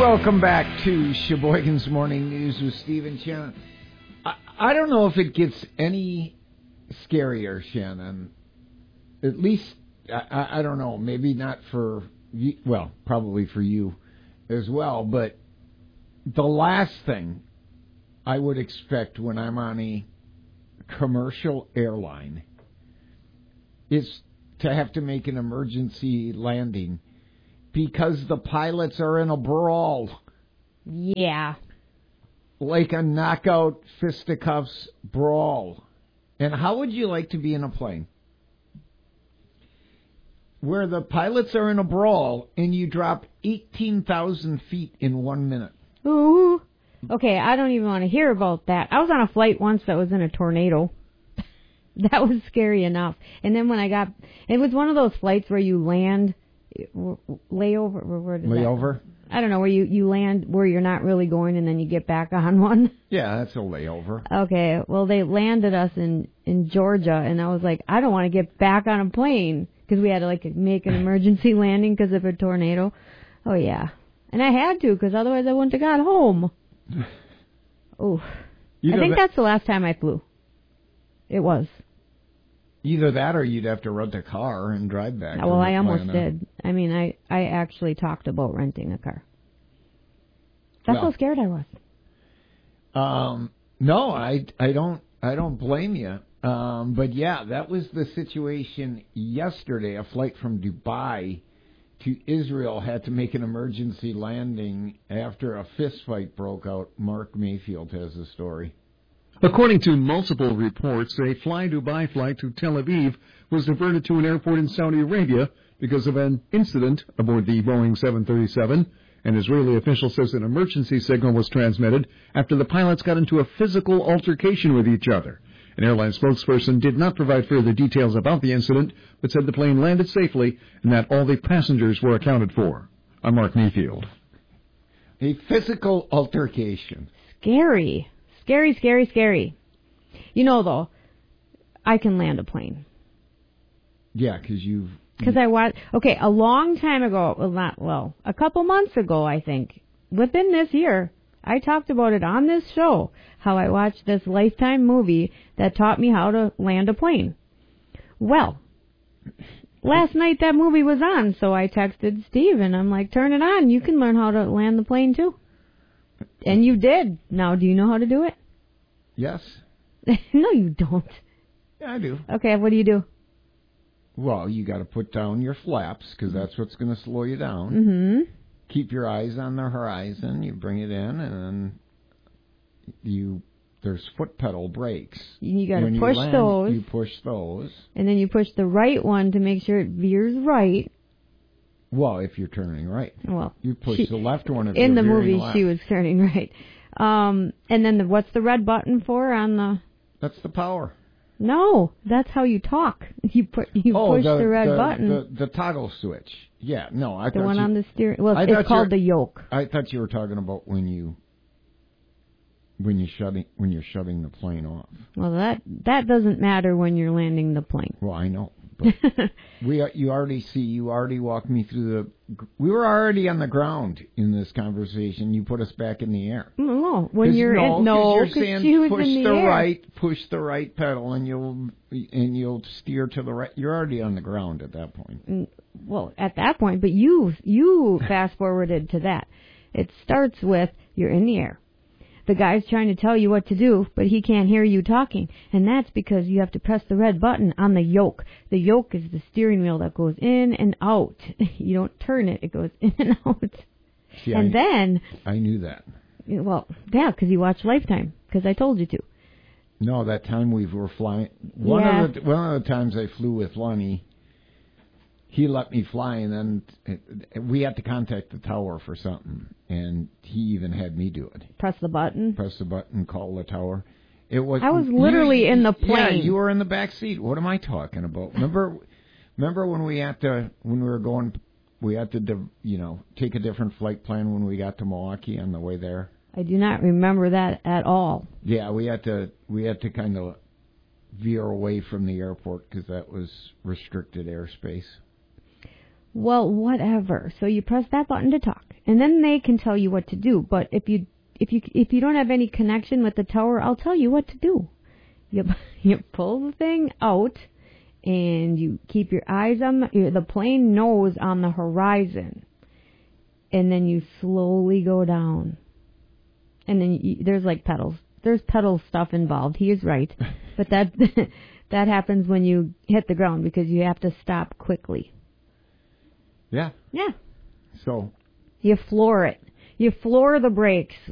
Welcome back to Sheboygan's Morning News with Steve and Shannon. I don't know if it gets any scarier, Shannon. At least, I don't know, maybe not for you, well, probably for you as well, but the last thing I would expect when I'm on a commercial airline is to have to make an emergency landing because the pilots are in a brawl. Yeah. Like a knockout fisticuffs brawl. And how would you like to be in a plane where the pilots are in a brawl and you drop 18,000 feet in 1 minute? Ooh. Okay, I don't even want to hear about that. I was on a flight once that was in a tornado. That was scary enough. And then when it was one of those flights where you land, layover? I don't know, where you land where you're not really going and then you get back on one. Yeah, that's a layover. Okay, well, they landed us in Georgia, and I was like, I don't want to get back on a plane because we had to make an emergency landing because of a tornado. Oh, yeah. And I had to because otherwise I wouldn't have got home. Oh, I think that's the last time I flew. It was. Either that or you'd have to rent a car and drive back. Well, I almost did. I mean, I actually talked about renting a car. That's how scared I was. No, I don't blame you. But yeah, that was the situation yesterday. A flight from Dubai to Israel had to make an emergency landing after a fist fight broke out. Mark Mayfield has the story. According to multiple reports, a Fly Dubai flight to Tel Aviv was diverted to an airport in Saudi Arabia because of an incident aboard the Boeing 737. An Israeli official says an emergency signal was transmitted after the pilots got into a physical altercation with each other. An airline spokesperson did not provide further details about the incident, but said the plane landed safely and that all the passengers were accounted for. I'm Mark Mayfield. A physical altercation. Scary. Scary, scary, scary. You know, though, I can land a plane. Yeah, because I watched... Okay, a long time ago, a couple months ago, I think, within this year, I talked about it on this show, how I watched this Lifetime movie that taught me how to land a plane. Well, last night that movie was on, so I texted Steve, and I'm like, turn it on. You can learn how to land the plane, too. And you did. Now, do you know how to do it? Yes. No, you don't. Yeah, I do. Okay, what do you do? Well, you got to put down your flaps because that's what's going to slow you down. Mm-hmm. Keep your eyes on the horizon. You bring it in, and then there's foot pedal brakes. You got to push those. You push those. And then you push the right one to make sure it veers right. Well, if you're turning right. Well, you push the left one if you're in the veering movie, left. she was turning right. And then what's the red button for on the... That's the power. No, that's how you talk. You push the red button. The toggle switch. Yeah, no, I thought the one on the steering. Well, it's called the yoke. I thought you were talking about when you're shutting the plane off. Well, that doesn't matter when you're landing the plane. Well, I know. But you already walked me through we were already on the ground in this conversation. You put us back in the air. No, when you're saying she was push in the air. Push the right pedal, and you'll steer to the right. You're already on the ground at that point. Well, at that point, but you fast forwarded to that. It starts with you're in the air. The guy's trying to tell you what to do, but he can't hear you talking. And that's because you have to press the red button on the yoke. The yoke is the steering wheel that goes in and out. You don't turn it. It goes in and out. See, then... I knew that. Well, yeah, because you watch Lifetime, because I told you to. No, that time we were flying... One of the times I flew with Lonnie, he let me fly, and then we had to contact the tower for something, and he even had me do it. Press the button, call the tower. I was literally in the plane. Yeah, you were in the back seat. What am I talking about? Remember when we were going, we had to take a different flight plan when we got to Milwaukee on the way there. I do not remember that at all. Yeah, we had to kind of veer away from the airport because that was restricted airspace. Well, whatever. So you press that button to talk, and then they can tell you what to do. But if you don't have any connection with the tower, I'll tell you what to do. You pull the thing out, and you keep your eyes on the plane nose on the horizon, and then you slowly go down. And then there's like pedals. There's pedal stuff involved. He is right, but that happens when you hit the ground because you have to stop quickly. Yeah. Yeah. So you floor it. You floor the brakes